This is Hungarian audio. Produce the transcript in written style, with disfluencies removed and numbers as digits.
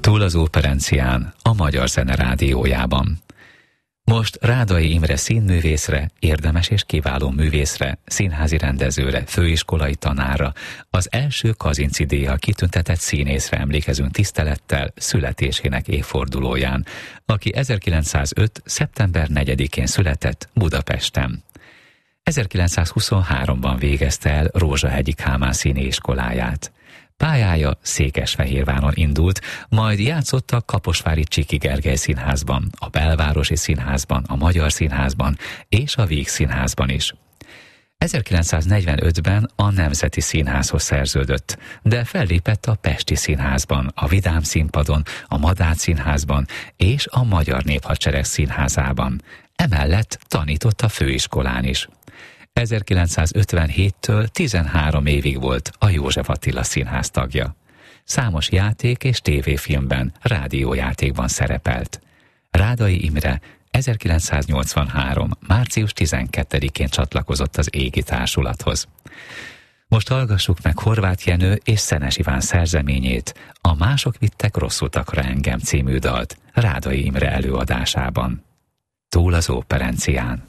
Túl az Operencián, a Magyar Zene Rádiójában. Most Rádai Imre színművészre, érdemes és kiváló művészre, színházi rendezőre, főiskolai tanárra, az első Kazinczy díjjal kitüntetett színészre emlékezünk tisztelettel születésének évfordulóján, aki 1905. szeptember 4-én született Budapesten. 1923-ban végezte el Rózsahegyi Kálmán színiiskoláját. Pályája Székesfehérváron indult, majd játszott a kaposvári Csiki Gergely Színházban, a Belvárosi Színházban, a Magyar Színházban és a Víg Színházban is. 1945-ben a Nemzeti Színházhoz szerződött, de fellépett a Pesti Színházban, a Vidám Színpadon, a Madách Színházban és a Magyar Néphadsereg Színházában. Emellett tanított a főiskolán is. 1957-től 13 évig volt a József Attila Színház tagja. Számos játék és tévéfilmben, rádiójátékban szerepelt. Rádai Imre 1983. március 12-én csatlakozott az Égi Társulathoz. Most hallgassuk meg Horváth Jenő és Szenes Iván szerzeményét, a Mások vittek rossz utakra engem című dalt Rádai Imre előadásában. Túl az Operencián.